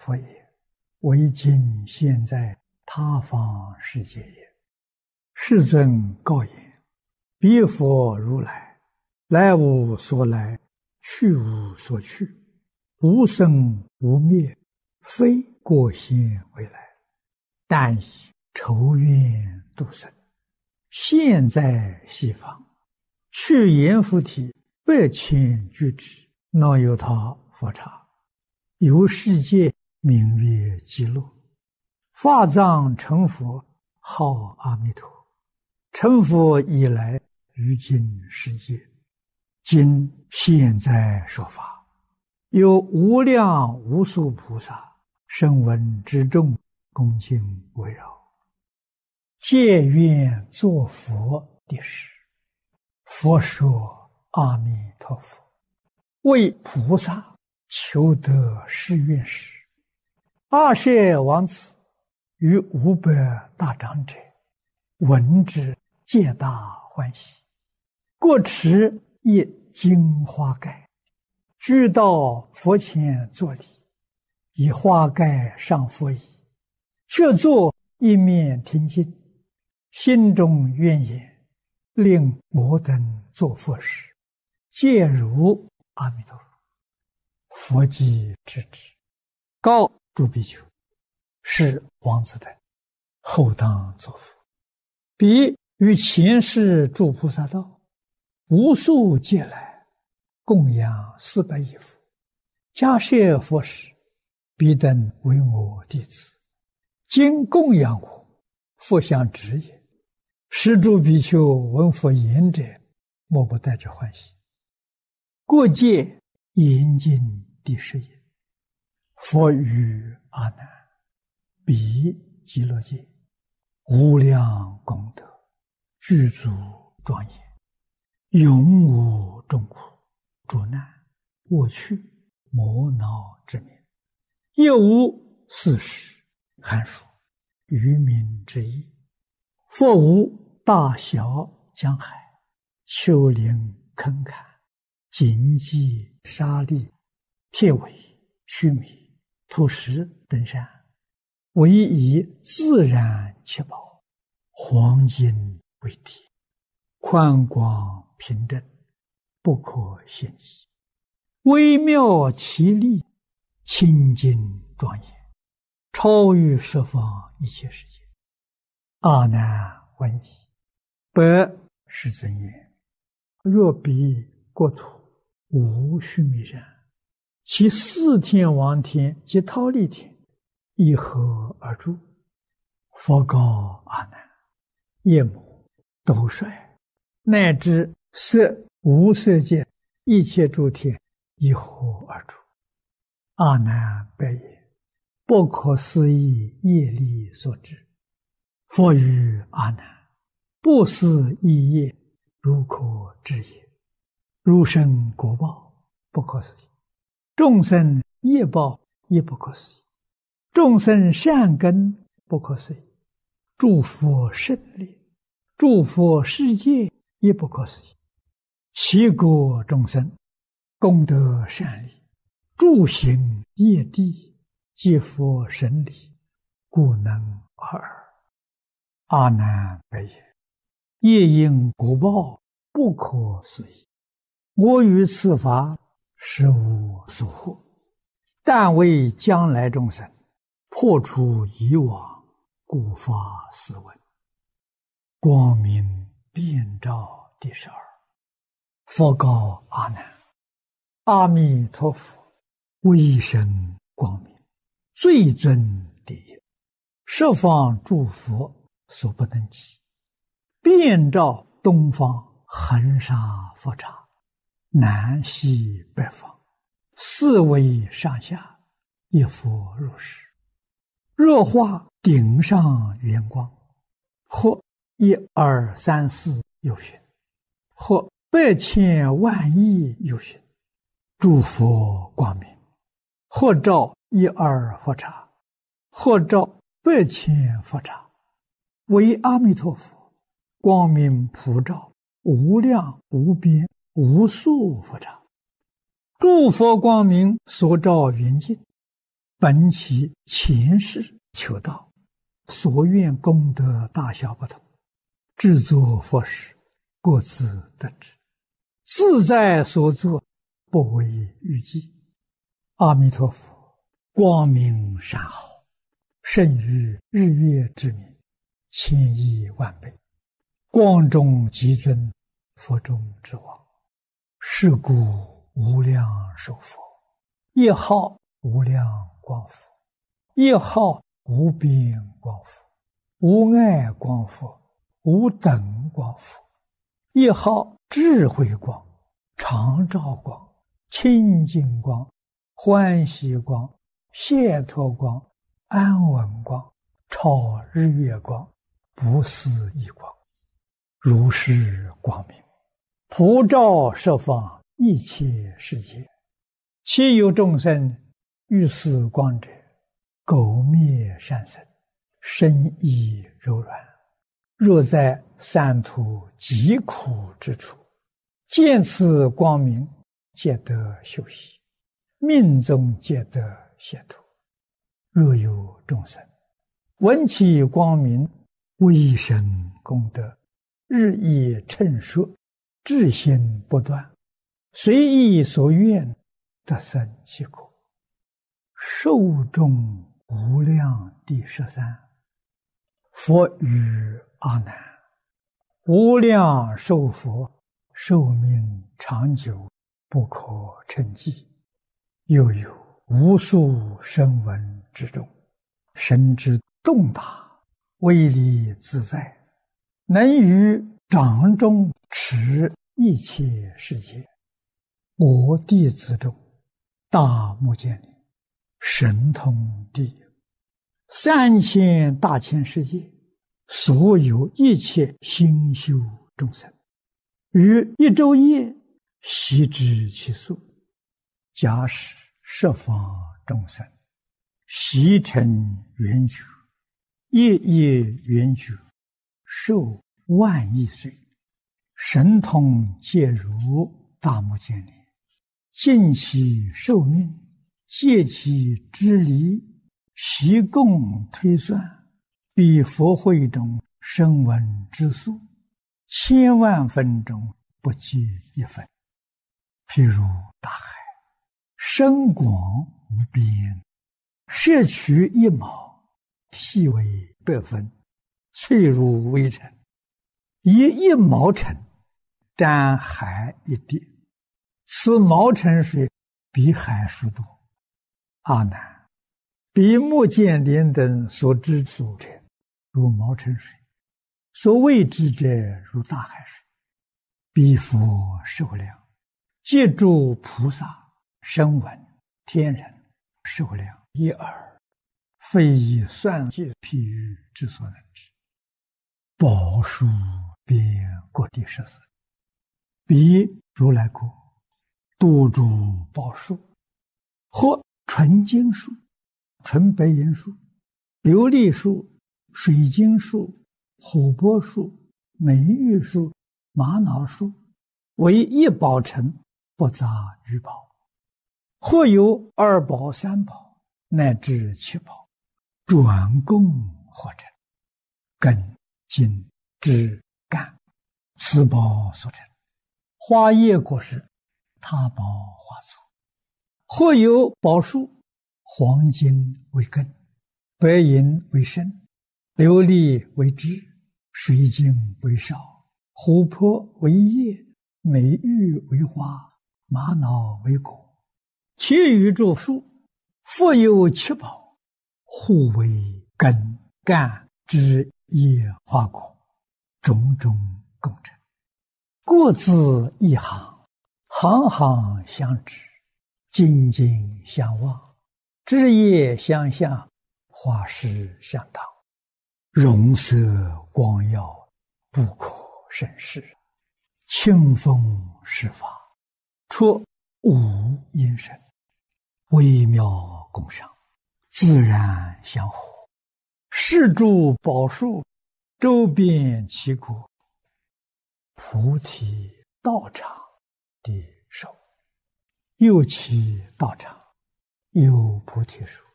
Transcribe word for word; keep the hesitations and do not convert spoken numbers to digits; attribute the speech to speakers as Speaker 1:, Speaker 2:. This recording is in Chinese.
Speaker 1: 佛也，为今现在他方世界也。世尊告言：彼佛如来，来无所来，去无所去，无生无灭，非过现未来，但以筹愿度生。现在西方，去阎浮提百千俱胝，那由他佛刹，由世界名曰极乐，法藏成佛，号阿弥陀。成佛以来，于今世界，今现在说法，有无量无数菩萨声闻之众，恭敬围绕，皆愿作佛的事。佛说：阿弥陀佛，为菩萨求得誓愿时，阿舍王子与五百大长者闻之，皆大欢喜，各持一金花盖，俱到佛前作礼，以花盖上佛椅，却坐一面听经，心中愿言：令我等作佛时，皆如阿弥陀佛。佛即知之，告诸比丘：是王子等后当作佛。彼于前世诸菩萨道，无数劫来，供养四百亿佛，迦叶佛时，彼等为我弟子，今供养我，佛相指也。是诸比丘闻佛言者，莫不带着欢喜。过界严禁第十也。佛语阿难：彼极乐界，无量功德，具足庄严，永无众苦、诸难、恶趣、魔恼之名，亦无四时、寒暑、愚民之意。佛无大小江海、丘陵坑坎、荆棘沙砾、铁苇须弥、土石等山，唯以自然七宝、黄金为体，宽广平正，不可限计，微妙奇丽，清净庄严，超于十方一切世界。阿难闻已，白世尊言：若彼国土无须弥山，其四天王天及忉利天一合而住。佛告阿难：夜母、斗率，乃至色无色界一切诸天一合而住。阿难白言：不可思议业力所致。佛语阿难：不思议业，如可知也。如生果报，不可思议；众生业报，亦不可思议；众生善根，不可思议；诸佛胜利，诸佛世界，亦不可思议。其国众生，功德善利，诸行业地，皆佛神理，故能而尔。阿难白言：业因果报，不可思议。我于此法实无所获，但为将来众生破除以往，故发斯文。光明遍照第十二。佛告阿难：阿弥陀佛威神光明，最尊第一，十方诸佛所不能及，遍照东方恒沙佛刹，南西北方，四维上下，一佛如是。若化顶上圆光，或一二三四有寻，或百千万亿有寻，诸佛光明，或照一二佛刹，或照百千佛刹，为阿弥陀佛光明普照无量无边无数佛刹。诸佛光明所照圆净， 本其前世求道，所愿功德大小不同，制作佛时，各自得知，自在所作，不为预计。阿弥陀佛，光明善好，胜于日月之明，千亿万倍。光中极尊，佛中之王。是故无量寿佛，一号无量光佛，一号无边光佛，无碍光佛，无等光佛，一号智慧光、常照光、清净光、欢喜光、解脱光、安稳光、超日月光、不思议光，如是光明，普照十方一切世界。其有众生欲似光者，苟灭善身，身意柔软，若在三途极苦之处，见此光明，皆得休息，命中皆得解脱。若有众生闻其光明，微生功德，日益称说，至心不断，随意所愿，得生其果。寿终无量第十三。佛语阿难：无量寿佛，寿命长久，不可称计。又有无数声闻之中，神之洞达，威力自在，能于掌中持一切世界。我弟子中，大目犍连，神通第一。三千大千世界，所有一切心修众生，于一昼夜悉知其数。假使十方众生，悉成圆觉，夜夜圆觉，寿万亿岁，神通皆如大目犍连，尽其寿命，借其之离，悉共推算，比佛会中声闻之数，千万分中不计一分。譬如大海，深广无边，摄取一毛，细为百分，脆如微尘，以一毛尘沾海一滴，此毛尘水比海数多。阿难，比目犍连等所知所者，如毛尘水；所未知者，如大海水。彼佛寿量，借诸菩萨、声闻、天人寿量一耳，非以算计譬喻之所能知。宝树遍各地十四，彼如来国，多诸宝树，或纯金树、纯白银树、琉璃树、水晶树、琥珀树、美玉树、玛瑙树，为一宝城，不杂于宝。或有二宝、三宝，乃至七宝，转供或成，根、茎、枝、干，此宝所成。花叶果实，他宝花簇。或有宝树，黄金为根，白银为身，琉璃为枝，水晶为梢，琥珀为叶，美玉为花，玛瑙为果。其余诸树，复有七宝，互为根、干、枝、叶、花、果，种种共成，各自一行，行行相知，紧紧相望，枝叶相向，花实相当，容色光耀，不可胜视。清风施法，出无因声，微妙共赏，自然相合。是诸宝树，周遍其国，菩提道场的手。又其道场，有菩提树，